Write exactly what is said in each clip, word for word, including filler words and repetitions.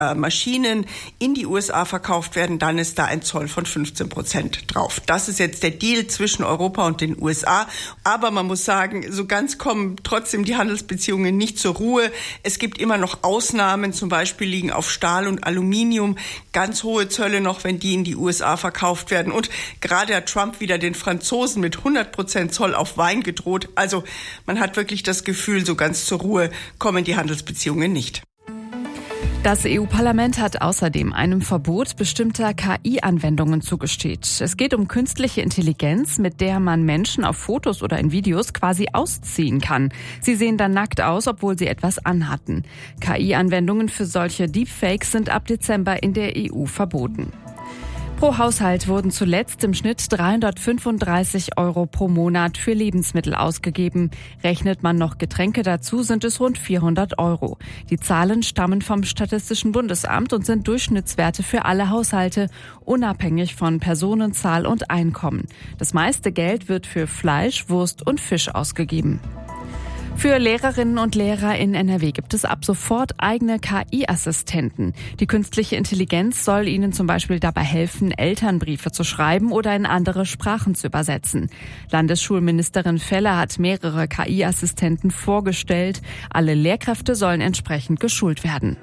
Maschinen in die U S A verkauft werden, dann ist da ein Zoll von fünfzehn Prozent drauf. Das ist jetzt der Deal zwischen Europa und den U S A. Aber man muss sagen, so ganz kommen trotzdem die Handelsbeziehungen nicht zur Ruhe. Es gibt immer noch Ausnahmen, zum Beispiel liegen auf Stahl und Aluminium ganz hohe Zölle noch, wenn die in die U S A verkauft werden. Und gerade hat Trump wieder den Franzosen mit hundert Prozent Zoll auf Wein gedroht. Also man hat wirklich das Gefühl, so ganz zur Ruhe kommen die Handelsbeziehungen nicht. Das E U-Parlament hat außerdem einem Verbot bestimmter K I-Anwendungen zugestimmt. Es geht um künstliche Intelligenz, mit der man Menschen auf Fotos oder in Videos quasi ausziehen kann. Sie sehen dann nackt aus, obwohl sie etwas anhatten. K I-Anwendungen für solche Deepfakes sind ab Dezember in der E U verboten. Pro Haushalt wurden zuletzt im Schnitt dreihundertfünfunddreißig Euro pro Monat für Lebensmittel ausgegeben. Rechnet man noch Getränke dazu, sind es rund vierhundert Euro. Die Zahlen stammen vom Statistischen Bundesamt und sind Durchschnittswerte für alle Haushalte, unabhängig von Personenzahl und Einkommen. Das meiste Geld wird für Fleisch, Wurst und Fisch ausgegeben. Für Lehrerinnen und Lehrer in N R W gibt es ab sofort eigene K I-Assistenten. Die künstliche Intelligenz soll ihnen zum Beispiel dabei helfen, Elternbriefe zu schreiben oder in andere Sprachen zu übersetzen. Landesschulministerin Feller hat mehrere K I-Assistenten vorgestellt. Alle Lehrkräfte sollen entsprechend geschult werden.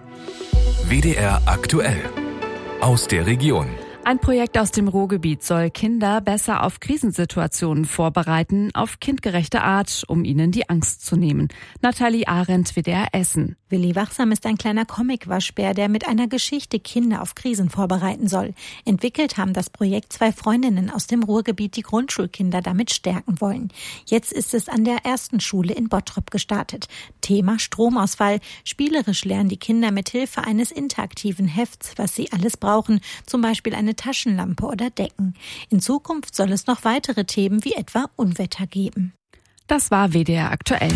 W D R aktuell aus der Region. Ein Projekt aus dem Ruhrgebiet soll Kinder besser auf Krisensituationen vorbereiten, auf kindgerechte Art, um ihnen die Angst zu nehmen. Nathalie Arendt, W D R Essen. Willi Wachsam ist ein kleiner Comic-Waschbär, der mit einer Geschichte Kinder auf Krisen vorbereiten soll. Entwickelt haben das Projekt zwei Freundinnen aus dem Ruhrgebiet, die Grundschulkinder damit stärken wollen. Jetzt ist es an der ersten Schule in Bottrop gestartet. Thema Stromausfall. Spielerisch lernen die Kinder mit Hilfe eines interaktiven Hefts, was sie alles brauchen, zum Beispiel eine Taschenlampe oder Decken. In Zukunft soll es noch weitere Themen wie etwa Unwetter geben. Das war W D R aktuell.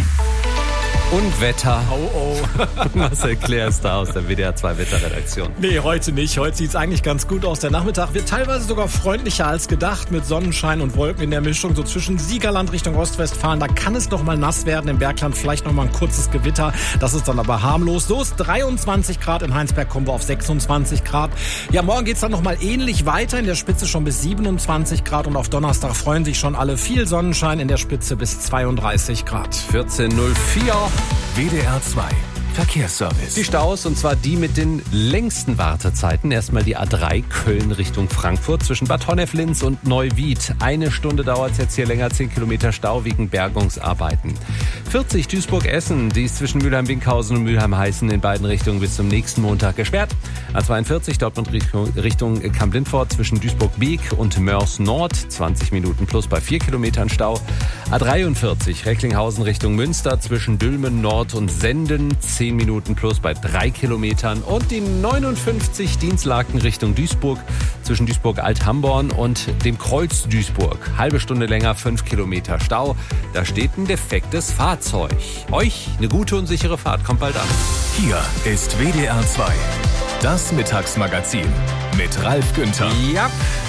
Unwetter. Oh oh. Was erklärst du da aus der W D R zwei Wetterredaktion? Nee, heute nicht. Heute sieht es eigentlich ganz gut aus. Der Nachmittag wird teilweise sogar freundlicher als gedacht, mit Sonnenschein und Wolken in der Mischung. So zwischen Siegerland Richtung Ostwestfalen, da kann es noch mal nass werden. Im Bergland vielleicht noch mal ein kurzes Gewitter. Das ist dann aber harmlos. So ist dreiundzwanzig Grad. In Heinsberg kommen wir auf sechsundzwanzig Grad. Ja, morgen geht's dann noch mal ähnlich weiter. In der Spitze schon bis siebenundzwanzig Grad. Und auf Donnerstag freuen sich schon alle viel Sonnenschein. In der Spitze bis zweiunddreißig Grad. vierzehn Uhr vier. W D R zwei Verkehrsservice. Die Staus, und zwar die mit den längsten Wartezeiten. Erstmal die A drei Köln Richtung Frankfurt zwischen Bad Honnef-Linz und Neuwied. Eine Stunde dauert es jetzt hier länger, zehn Kilometer Stau wegen Bergungsarbeiten. vierzig Duisburg-Essen, die ist zwischen Mülheim-Winkhausen und Mülheim-Heißen in beiden Richtungen bis zum nächsten Montag gesperrt. A zweiundvierzig Dortmund Richtung Kamp-Lindfort zwischen Duisburg-Beek und Mörs-Nord, zwanzig Minuten plus bei vier Kilometern Stau. A dreiundvierzig Recklinghausen Richtung Münster zwischen Dülmen Nord und Senden, zehn Minuten plus bei drei Kilometern. Und die neunundfünfzig Dienstlaken Richtung Duisburg zwischen Duisburg-Alt-Hamborn und dem Kreuz Duisburg. Halbe Stunde länger, fünf Kilometer Stau. Da steht ein defektes Fahrzeug. Euch eine gute und sichere Fahrt. Kommt bald an. Hier ist W D R zwei. Das Mittagsmagazin mit Ralf Günther. Ja.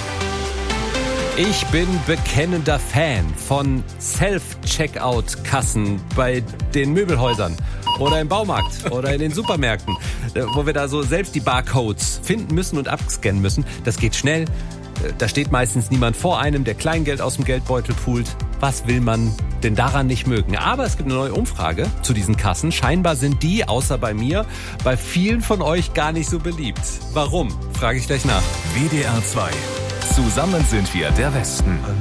Ich bin bekennender Fan von Self-Checkout-Kassen bei den Möbelhäusern oder im Baumarkt oder in den Supermärkten, wo wir da so selbst die Barcodes finden müssen und abscannen müssen. Das geht schnell. Da steht meistens niemand vor einem, der Kleingeld aus dem Geldbeutel poolt. Was will man denn daran nicht mögen? Aber es gibt eine neue Umfrage zu diesen Kassen. Scheinbar sind die, außer bei mir, bei vielen von euch gar nicht so beliebt. Warum? Frage ich gleich nach. W D R zwei. Zusammen sind wir der Westen.